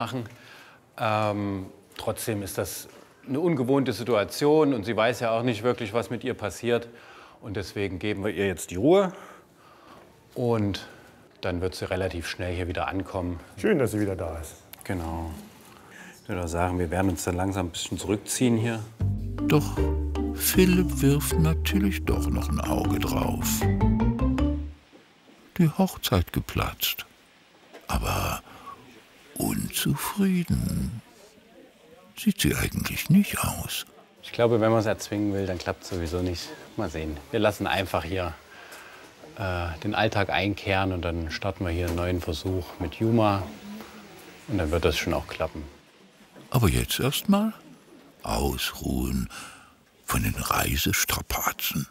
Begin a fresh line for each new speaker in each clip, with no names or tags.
machen. Trotzdem ist das eine ungewohnte Situation und sie weiß ja auch nicht wirklich, was mit ihr passiert. Und deswegen geben wir ihr jetzt die Ruhe und dann wird sie relativ schnell hier wieder ankommen.
Schön, dass sie wieder da ist.
Genau. Ich würde sagen, wir werden uns dann langsam ein bisschen zurückziehen hier.
Doch Philipp wirft natürlich doch noch ein Auge drauf. Die Hochzeit geplatzt, aber unzufrieden sieht sie eigentlich nicht aus.
Ich glaube, wenn man es erzwingen will, dann klappt es sowieso nicht. Mal sehen. Wir lassen einfach hier den Alltag einkehren und dann starten wir hier einen neuen Versuch mit Juma. Und dann wird das schon auch klappen.
Aber jetzt erst mal ausruhen von den Reisestrapazen.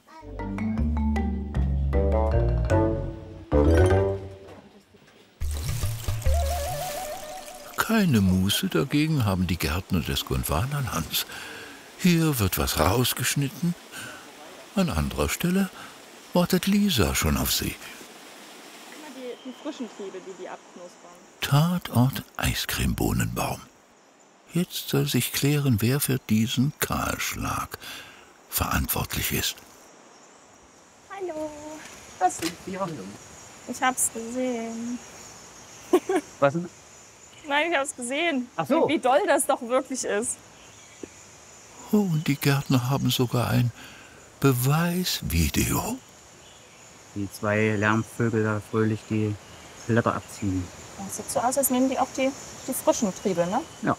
Keine Muße dagegen haben die Gärtner des Gondwanalands. Hier wird was rausgeschnitten. An anderer Stelle wartet Lisa schon auf sie.
Die frischen Triebe, die abknuspern.
Tatort Eiscremebohnenbaum. Jetzt soll sich klären, wer für diesen Kahlschlag verantwortlich ist.
Hallo.
Das sind die Hunde.
Ich hab's gesehen.
Was denn?
Nein, ich hab's gesehen.
Ach so.
Wie doll das doch wirklich ist.
Oh, und die Gärtner haben sogar ein Beweisvideo.
Die zwei Lärmvögel da fröhlich die Blätter abziehen.
Das sieht so aus, als nehmen die auch die frischen Triebe, ne?
Ja.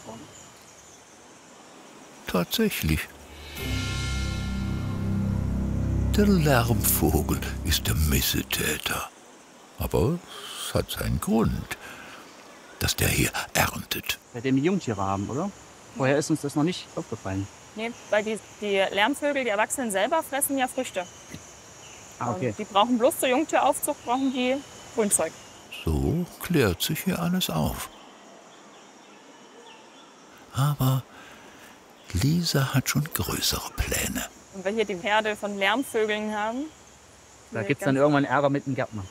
Tatsächlich. Der Lärmvogel ist der Missetäter. Aber es hat seinen Grund, dass der hier erntet.
Seitdem die Jungtiere haben, oder? Vorher ist uns das noch nicht aufgefallen.
Nee, weil die Lärmvögel, die Erwachsenen selber fressen ja Früchte.
Ah, okay.
Und die brauchen bloß zur Jungtieraufzucht, brauchen die Grünzeug.
So klärt sich hier alles auf. Aber Lisa hat schon größere Pläne.
Und wir hier die Herde von Lärmvögeln haben.
Da gibt es dann irgendwann Ärger mit dem Gärtner.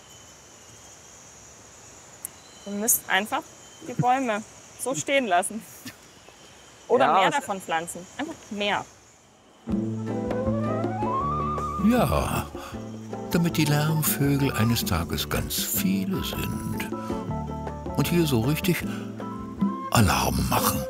Ihr müsst einfach die Bäume so stehen lassen. Oder
Ja,
mehr davon pflanzen. Einfach mehr.
Ja, damit die Lärmvögel eines Tages ganz viele sind. Und hier so richtig Alarm machen.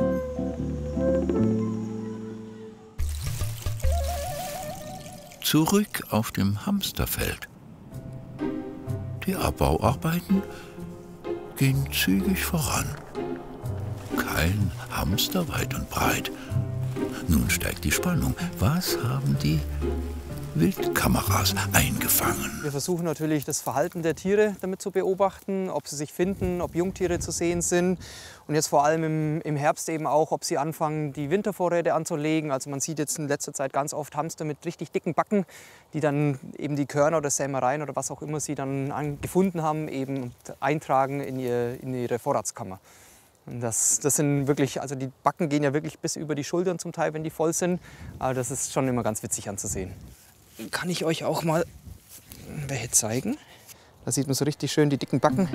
Zurück auf dem Hamsterfeld. Die Abbauarbeiten gehen zügig voran. Kein Hamster weit und breit. Nun steigt die Spannung. Was haben die Wildkameras eingefangen?
Wir versuchen natürlich, das Verhalten der Tiere damit zu beobachten, ob sie sich finden, ob Jungtiere zu sehen sind. Und jetzt vor allem im Herbst eben auch, ob sie anfangen, die Wintervorräte anzulegen. Also man sieht jetzt in letzter Zeit ganz oft Hamster mit richtig dicken Backen, die dann eben die Körner oder Sämereien oder was auch immer sie dann gefunden haben, eben eintragen in ihre Vorratskammer. Und das sind wirklich, also die Backen gehen ja wirklich bis über die Schultern zum Teil, wenn die voll sind. Aber das ist schon immer ganz witzig anzusehen. Kann ich euch auch mal welche zeigen? Da sieht man so richtig schön die dicken Backen.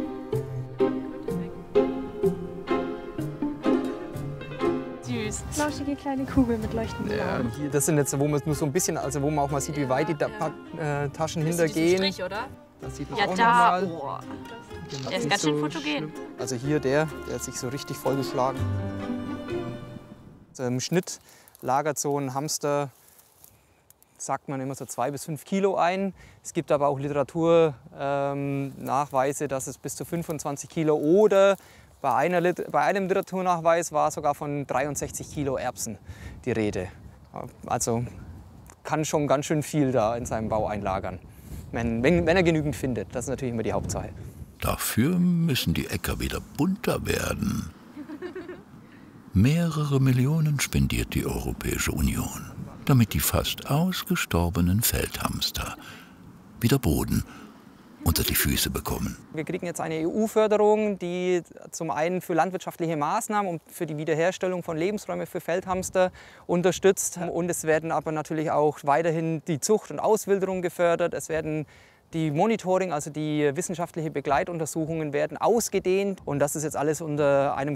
Süß.
Flauschige kleine Kugel mit leuchtenden Augen.
Das sind jetzt, wo man nur so ein bisschen, also wo man auch mal sieht, wie weit die Taschen hintergehen.
Strich, oder?
Das sieht man
Ja,
auch
da.
noch mal.
Oh.
Genau.
Der ist ganz schön fotogen.
Also hier der hat sich so richtig vollgeschlagen. Also im Schnitt lagert so ein Hamster, sagt man immer so 2 bis 5 Kilo ein. Es gibt aber auch Literaturnachweise, dass es bis zu 25 Kilo oder bei einem Literaturnachweis war sogar von 63 Kilo Erbsen die Rede. Also kann schon ganz schön viel da in seinem Bau einlagern, wenn er genügend findet. Das ist natürlich immer die Hauptsache.
Dafür müssen die Äcker wieder bunter werden. Mehrere Millionen spendiert die Europäische Union, damit die fast ausgestorbenen Feldhamster wieder Boden unter die Füße bekommen.
Wir kriegen jetzt eine EU-Förderung, die zum einen für landwirtschaftliche Maßnahmen und für die Wiederherstellung von Lebensräumen für Feldhamster unterstützt. Und es werden aber natürlich auch weiterhin die Zucht und Auswilderung gefördert. Es werden Die Monitoring, also die wissenschaftliche Begleituntersuchungen werden ausgedehnt und das ist jetzt alles unter einem